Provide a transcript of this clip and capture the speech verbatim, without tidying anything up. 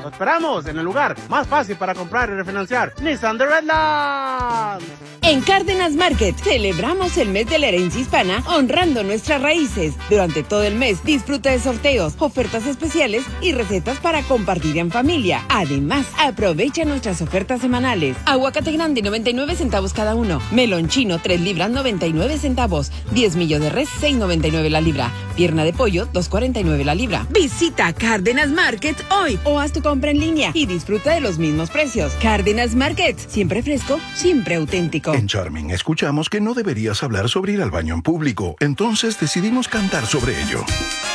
Lo esperamos en el lugar más fácil para comprar y refinanciar. Nissan de Redlands. En Cárdenas Market celebramos el mes de la herencia hispana honrando nuestras raíces. Durante todo el mes disfruta de sorteos, ofertas especiales y recetas para compartir en familia. Además, aprovecha nuestras ofertas semanales. Aguacate grande noventa y nueve centavos cada uno. Melón chino tres libras noventa y nueve centavos. diez millos de res seis noventa y nueve la libra. Pierna de pollo dos cuarenta y nueve la libra. Visita Cárdenas Market hoy o haz tu compra en línea y disfruta de los mismos precios. Cárdenas Market, siempre fresco, siempre auténtico. En Charming escuchamos que no deberías hablar sobre ir al baño en público, entonces decidimos cantar sobre ello.